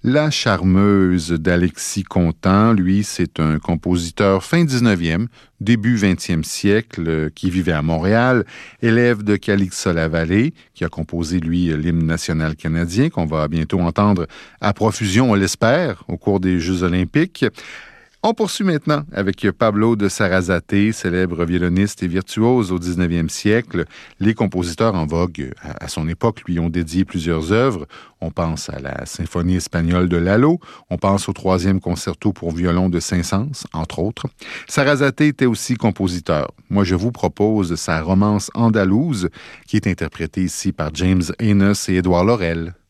La charmeuse d'Alexis Contant, lui, c'est un compositeur fin 19e, début 20e siècle, qui vivait à Montréal, élève de Calixa Lavallée, qui a composé, lui, l'hymne national canadien, qu'on va bientôt entendre à profusion, on l'espère, au cours des Jeux olympiques. On poursuit maintenant avec Pablo de Sarasate, célèbre violoniste et virtuose au 19e siècle. Les compositeurs en vogue à son époque lui ont dédié plusieurs œuvres. On pense à la symphonie espagnole de Lalo, on pense au 3e concerto pour violon de Saint-Saëns, entre autres. Sarasate était aussi compositeur. Moi, je vous propose sa romance andalouse, qui est interprétée ici par James Enos et Édouard Laurel.